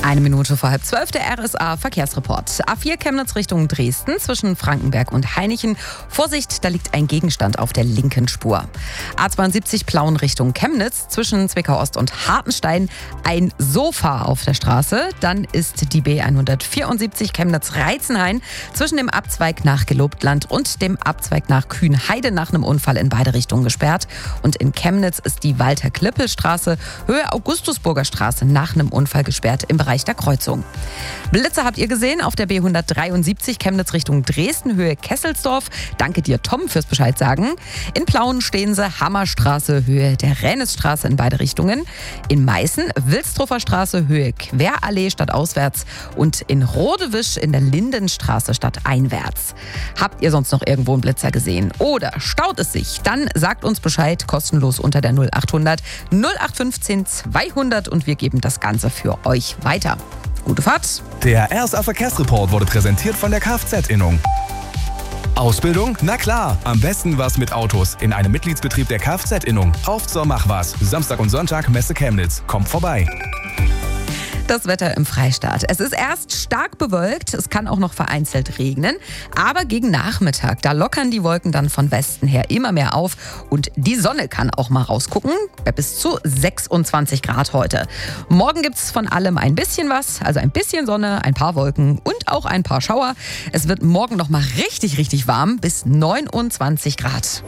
Eine Minute vor 11:30 der RSA-Verkehrsreport. A4 Chemnitz Richtung Dresden zwischen Frankenberg und Hainichen. Vorsicht, da liegt ein Gegenstand auf der linken Spur. A72 Plauen Richtung Chemnitz zwischen Zwickau-Ost und Hartenstein. Ein Sofa auf der Straße. Dann ist die B174 Chemnitz-Reizenhain zwischen dem Abzweig nach Gelobtland und dem Abzweig nach Kühnheide nach einem Unfall in beide Richtungen gesperrt. Und in Chemnitz ist die Walter-Klippel-Straße Höhe Augustusburger Straße nach einem Unfall gesperrt im Bereich der Kreuzung. Blitzer habt ihr gesehen auf der B173 Chemnitz Richtung Dresden, Höhe Kesselsdorf. Danke dir, Tom, fürs Bescheid sagen. In Plauen stehen sie Hammerstraße, Höhe der Rennesstraße in beide Richtungen. In Meißen Wilstruffer Straße, Höhe Querallee stadtauswärts. Und in Rodewisch in der Lindenstraße stadteinwärts. Habt ihr sonst noch irgendwo einen Blitzer gesehen? Oder staut es sich? Dann sagt uns Bescheid, kostenlos unter der 0800 0815 200 und wir geben das Ganze für euch weiter. Gute Fahrt! Der RSA-Verkehrsreport wurde präsentiert von der Kfz-Innung. Ausbildung? Na klar, am besten was mit Autos in einem Mitgliedsbetrieb der Kfz-Innung. Auf zur Machwas. Samstag und Sonntag Messe Chemnitz. Kommt vorbei. Das Wetter im Freistaat. Es ist erst stark bewölkt, es kann auch noch vereinzelt regnen, aber gegen Nachmittag, da lockern die Wolken dann von Westen her immer mehr auf und die Sonne kann auch mal rausgucken, bei bis zu 26 Grad heute. Morgen gibt es von allem ein bisschen was, also ein bisschen Sonne, ein paar Wolken und auch ein paar Schauer. Es wird morgen noch mal richtig warm, bis 29 Grad.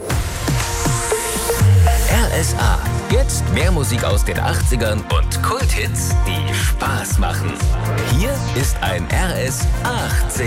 RSA. Jetzt mehr Musik aus den 80ern und Kulthits, die Spaß machen. Hier ist ein RS 80